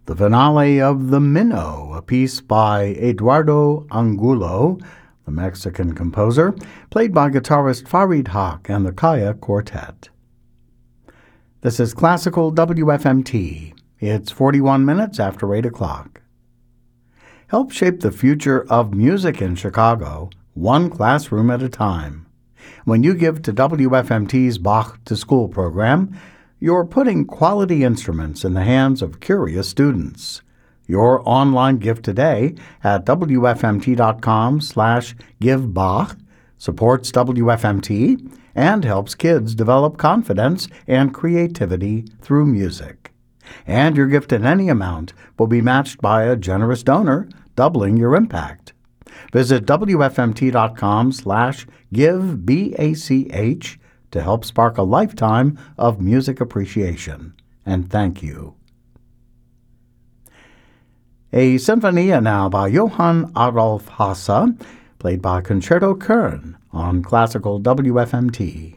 The finale of The Minnow, a piece by Eduardo Angulo, the Mexican composer, played by guitarist Farid Haq and the Kaya Quartet. This is Classical WFMT. It's 41 minutes after 8 o'clock. Help shape the future of music in Chicago, one classroom at a time. When you give to WFMT's Bach to School program, you're putting quality instruments in the hands of curious students. Your online gift today at wfmt.com/givebach supports WFMT and helps kids develop confidence and creativity through music. And your gift in any amount will be matched by a generous donor, doubling your impact. Visit wfmt.com/givebach to help spark a lifetime of music appreciation. And thank you. A Sinfonia now by Johann Adolf Hasse, played by Concerto Köln on Classical WFMT.